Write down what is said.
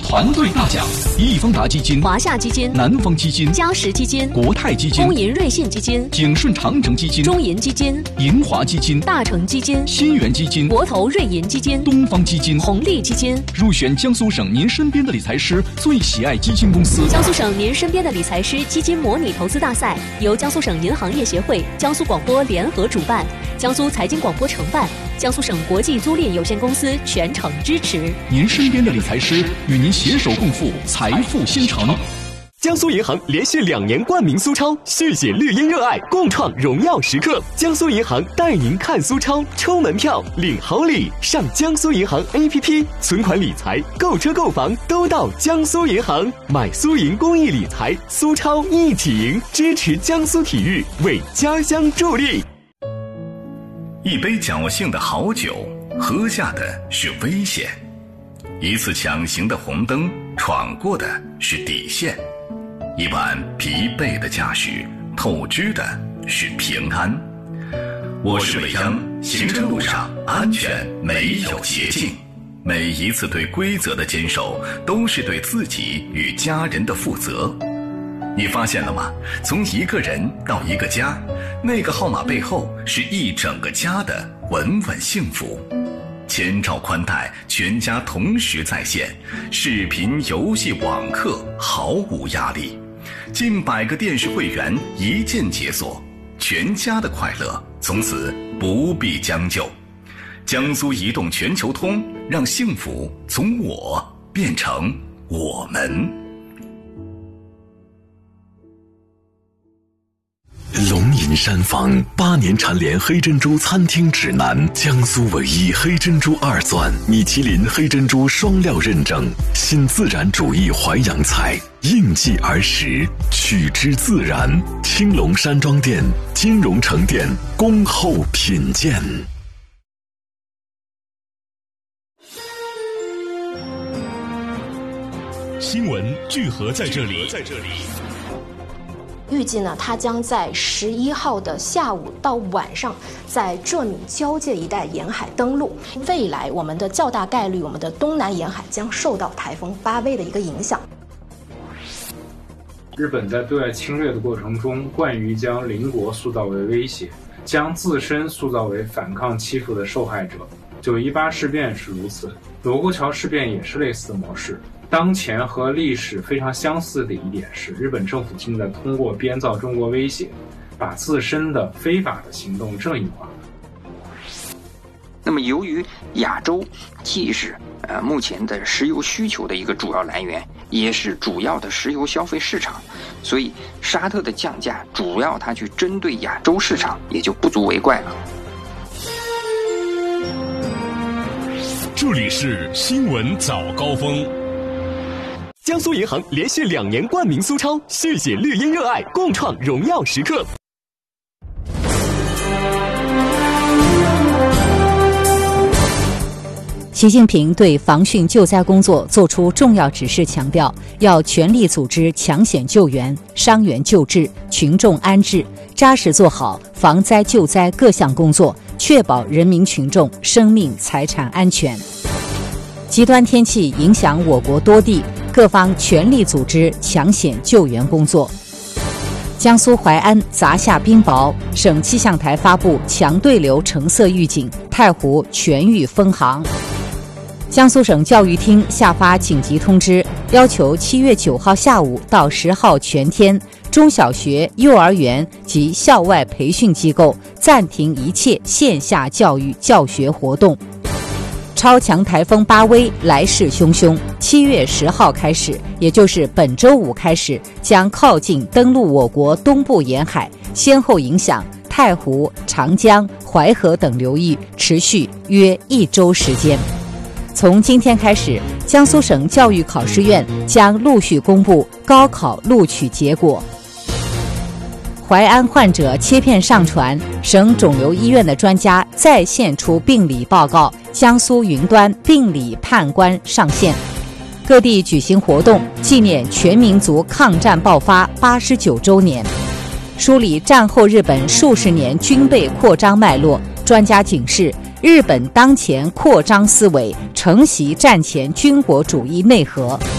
团队大奖：易丰达基金、 华夏基金、 南方基金、 嘉实基金、 国泰基金、 工银瑞信基金、 景顺长城基金、 中银基金、 银华基金、 大成基金、 新源基金、 国投瑞银基金、 东方基金、 红利基金。 入选江苏省您身边的理财师最喜爱基金公司。 江苏省您身边的理财师基金模拟投资大赛由江苏省银行业协会、江苏广播联合主办，江苏财经广播承办，江苏省国际租赁有限公司全程支持。 您身边的理财师与您携手共赴财富新城。 江苏银行连续2年冠名苏超，续写绿茵热爱，共创荣耀时刻。江苏银行带您看苏超，抽门票，领好礼。上江苏银行 APP， 存款理财、购车购房都到江苏银行。买苏银公益理财，苏超一起赢，支持江苏体育，为家乡助力。 一杯侥幸的好酒，喝下的是危险；一次抢行的红灯，闯过的是底线；一晚疲惫的驾驶，透支的是平安。我是伟央，行车路上安全没有捷径，每一次对规则的坚守，都是对自己与家人的负责。你发现了吗？从一个人到一个家，那个号码背后是一整个家的稳稳幸福。千兆宽带，全家同时在线，视频、游戏、网课毫无压力，近100个电视会员一键解锁，全家的快乐从此不必将就。江苏移动全球通，让幸福从我变成我们。 龙吟山房8年蝉联黑珍珠餐厅指南，江苏唯一黑珍珠2钻，米其林黑珍珠双料认证，新自然主义淮扬菜，应季而食，取之自然。青龙山庄店、金融城店，恭候品鉴。 新闻聚合在这里。 预计呢，它将在11号的下午到晚上，在浙闽交界一带沿海登陆。未来，我们的较大概率，我们的东南沿海将受到台风发威的一个影响。 日本在对外侵略的过程中，惯于将邻国塑造为威胁，将自身塑造为反抗欺负的受害者。9·18事变是如此，罗沟桥事变也是类似的模式。当前和历史非常相似的一点是，日本政府现在通过编造中国威胁，把自身的非法的行动正义化。 那么由于亚洲既是目前的石油需求的一个主要来源，也是主要的石油消费市场，所以沙特的降价主要它去针对亚洲市场，也就不足为怪了。 这里是新闻早高峰。 江苏银行连续2年冠名苏超，续写绿茵热爱，共创荣耀时刻。 习近平对防汛救灾工作作出重要指示，强调要全力组织抢险救援、伤员救治、群众安置，扎实做好防灾救灾各项工作，确保人民群众生命财产安全。极端天气影响我国多地，各方全力组织抢险救援工作。江苏淮安砸下冰雹，省气象台发布强对流橙色预警，太湖全域封航。江苏省教育厅下发紧急通知，要求7月9号下午到10号全天，中小学、幼儿园及校外培训机构暂停一切线下教育教学活动。超强台风巴威来势汹汹，7月10号开始，也就是本周五开始，将靠近登陆我国东部沿海，先后影响太湖、长江、淮河等流域，持续约1周时间。从今天开始，江苏省教育考试院将陆续公布高考录取结果。淮安患者切片上传，省肿瘤医院的专家再现出病理报告，江苏云端病理判官上线。各地举行活动，纪念全民族抗战爆发89周年，梳理战后日本数十年军备扩张脉络。专家警示，日本当前扩张思维承袭战前军国主义内核。